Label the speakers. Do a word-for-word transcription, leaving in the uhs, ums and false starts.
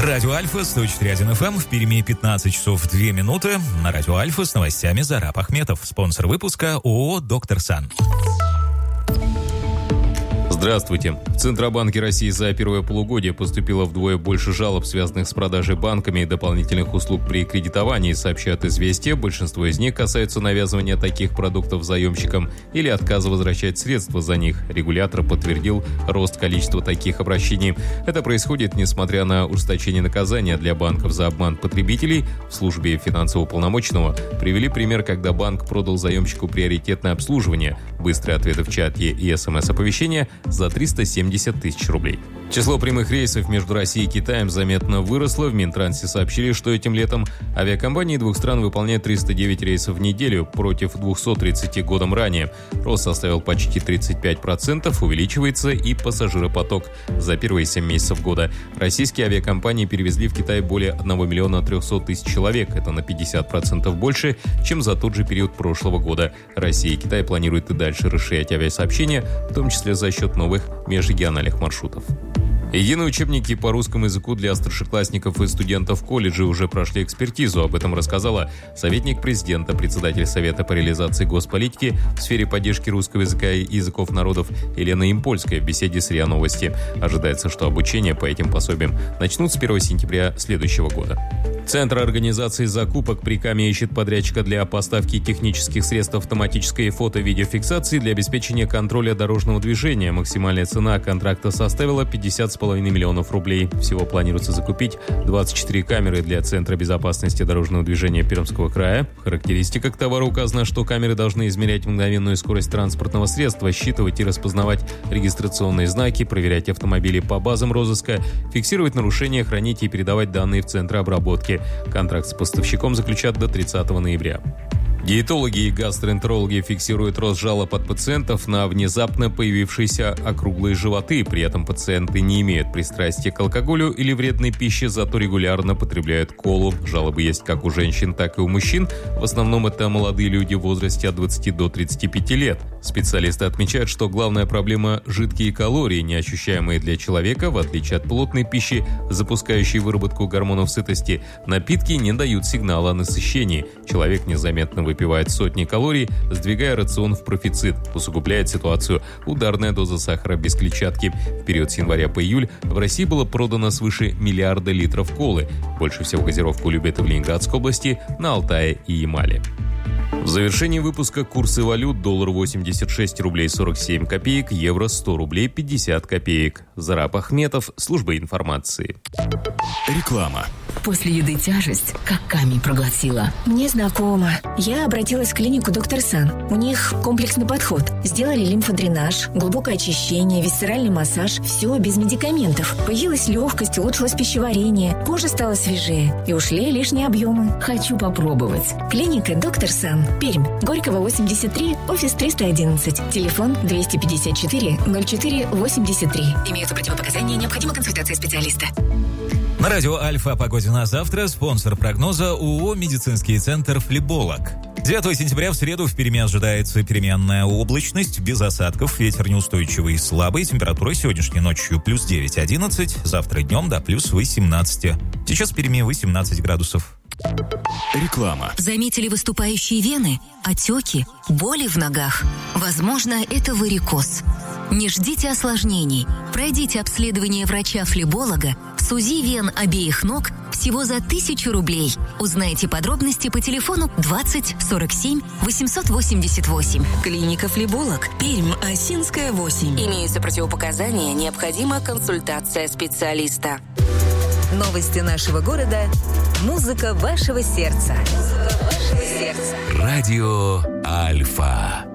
Speaker 1: Радио Альфа, сто четыре и один эф эм, в Перми пятнадцать часов две минуты. На Радио Альфа с новостями Зараб Ахметов. Спонсор выпуска ООО «Доктор Сан».
Speaker 2: Здравствуйте. В Центробанке России за первое полугодие поступило вдвое больше жалоб, связанных с продажей банками и дополнительных услуг при кредитовании, сообщают «Известия». Большинство из них касаются навязывания таких продуктов заемщикам или отказа возвращать средства за них. Регулятор подтвердил рост количества таких обращений. Это происходит несмотря на ужесточение наказания для банков за обман потребителей. В службе финансового полномочного привели пример, когда банк продал заемщику приоритетное обслуживание, быстрые ответы в чате и смс-оповещения за триста семьдесят тысяч рублей. Число прямых рейсов между Россией и Китаем заметно выросло. В Минтрансе сообщили, что этим летом авиакомпании двух стран выполняют триста девять рейсов в неделю против двухсот тридцати годом ранее. Рост составил почти тридцать пять процентов, увеличивается и пассажиропоток. За первые семь месяцев года российские авиакомпании перевезли в Китай более одного миллиона трехсот тысяч человек. Это на пятьдесят процентов больше, чем за тот же период прошлого года. Россия и Китай планируют и дальше расширять авиасообщение, в том числе за счет новых межрегиональных маршрутов. Единые учебники по русскому языку для старшеклассников и студентов колледжа уже прошли экспертизу. Об этом рассказала советник президента, председатель Совета по реализации госполитики в сфере поддержки русского языка и языков народов Елена Импольская в беседе с РИА Новости. Ожидается, что обучение по этим пособиям начнут с первого сентября следующего года. Центр организации закупок при КАМе ищет подрядчика для поставки технических средств автоматической фото-видеофиксации для обеспечения контроля дорожного движения. Максимальная цена контракта составила пятьдесят с половиной миллионов рублей. Всего планируется закупить двадцать четыре камеры для Центра безопасности дорожного движения Пермского края. В характеристиках товара указано, что камеры должны измерять мгновенную скорость транспортного средства, считывать и распознавать регистрационные знаки, проверять автомобили по базам розыска, фиксировать нарушения, хранить и передавать данные в Центр обработки. Контракт с поставщиком заключат до тридцатого ноября. Диетологи и гастроэнтерологи фиксируют рост жалоб от пациентов на внезапно появившиеся округлые животы. При этом пациенты не имеют пристрастия к алкоголю или вредной пище, зато регулярно потребляют колу. Жалобы есть как у женщин, так и у мужчин. В основном это молодые люди в возрасте от двадцати до тридцати пяти лет. Специалисты отмечают, что главная проблема – жидкие калории, неощущаемые для человека, в отличие от плотной пищи, запускающей выработку гормонов сытости. Напитки не дают сигнала о насыщении. Человек незаметно выпивает выпивает сотни калорий, сдвигая рацион в профицит. Усугубляет ситуацию ударная доза сахара без клетчатки. В период с января по июль в России было продано свыше миллиарда литров колы. Больше всего газировку любят в Ленинградской области, на Алтае и Ямале. В завершении выпуска курсы валют: доллар восемьдесят шесть рублей сорок семь копеек, евро сто рублей пятьдесят копеек. Зараб Ахметов, служба информации.
Speaker 3: Реклама.
Speaker 4: После еды тяжесть, как камень проглотила.
Speaker 5: Мне знакомо. Я обратилась в клинику «Доктор Сан». У них комплексный подход. Сделали лимфодренаж, глубокое очищение, висцеральный массаж. Все без медикаментов. Появилась легкость, улучшилось пищеварение. Кожа стала свежее. И ушли лишние объемы.
Speaker 4: Хочу попробовать.
Speaker 5: Клиника «Доктор Сан». Пермь. Горького, восемьдесят три, офис триста одиннадцать. Телефон двести пятьдесят четыре ноль четыре восемьдесят три. Имеются противопоказания, необходима консультация специалиста.
Speaker 1: На радио Альфа о погоде на завтра. Спонсор прогноза ООО «Медицинский центр Флеболог». девятого сентября в среду в Перми ожидается переменная облачность, без осадков, ветер неустойчивый и слабый, температура сегодняшней ночью плюс девять одиннадцать, завтра днем до плюс восемнадцать. Сейчас в Перми восемнадцать градусов.
Speaker 3: Реклама.
Speaker 6: Заметили выступающие вены, отеки, боли в ногах? Возможно, это варикоз. Не ждите осложнений. Пройдите обследование врача-флеболога с УЗИ вен обеих ног всего за тысячу рублей. Узнайте подробности по телефону двадцать сорок семь восемьсот восемьдесят восемь.
Speaker 7: Клиника «Флеболог», Пермь, Осинская, восемь.
Speaker 6: Имеются противопоказания, необходима консультация специалиста.
Speaker 7: Новости нашего города. Музыка вашего сердца. Музыка вашего сердца.
Speaker 3: Радио Альфа.